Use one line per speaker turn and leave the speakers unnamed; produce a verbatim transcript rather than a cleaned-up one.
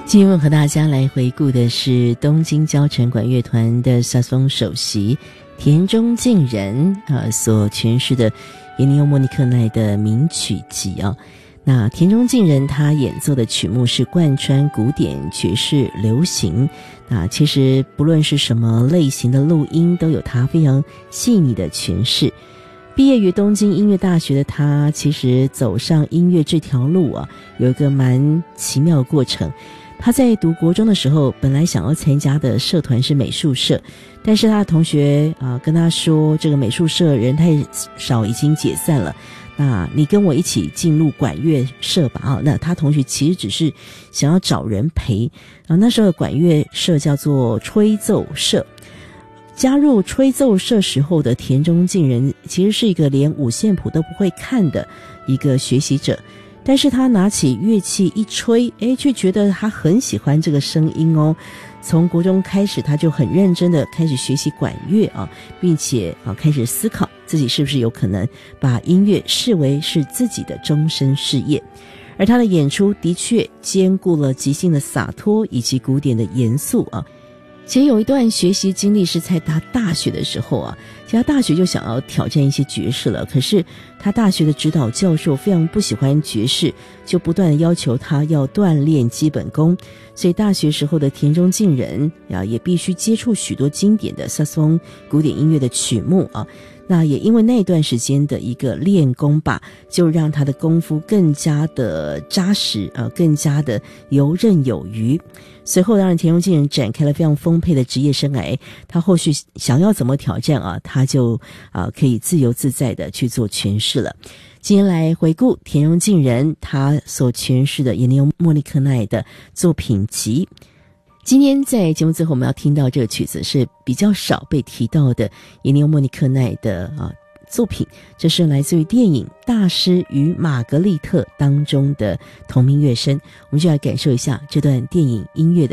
今天我和大家来回顾的是东京交城管乐团的萨克斯风首席田中敬人啊所诠释的耶尼欧莫尼克奈的名曲集啊。那田中敬人他演奏的曲目是贯穿古典、爵士、流行，那其实不论是什么类型的录音都有他非常细腻的诠释。毕业于东京音乐大学的他，其实走上音乐这条路啊，有一个蛮奇妙的过程。他在读国中的时候，本来想要参加的社团是美术社，但是他的同学啊、呃、跟他说，这个美术社人太少，已经解散了。那你跟我一起进入管乐社吧啊！那他同学其实只是想要找人陪啊。那时候的管乐社叫做吹奏社。加入吹奏社时候的田中敬人，其实是一个连五线谱都不会看的一个学习者。但是他拿起乐器一吹，诶，却觉得他很喜欢这个声音哦。从国中开始，他就很认真的开始学习管乐啊，并且啊开始思考自己是不是有可能把音乐视为是自己的终身事业。而他的演出的确兼顾了即兴的洒脱以及古典的严肃啊。其实有一段学习经历是在他大学的时候啊，其实他大学就想要挑战一些爵士了，可是他大学的指导教授非常不喜欢爵士，就不断的要求他要锻炼基本功，所以大学时候的田中敬人啊，也必须接触许多经典的萨克斯风古典音乐的曲目啊。那也因为那段时间的一个练功吧，就让他的功夫更加的扎实啊，更加的游刃有余。随后当然田中敬人展开了非常丰沛的职业生涯，他后续想要怎么挑战啊，他就啊可以自由自在的去做诠释了。今天来回顾田中敬人他所诠释的耶尼欧莫尼克奈的作品集。今天在节目最后我们要听到这个曲子是比较少被提到的耶尼欧莫尼克奈的啊作品，这是来自于电影《大师与玛格丽特》当中的同名乐声，我们就来感受一下这段电影音乐的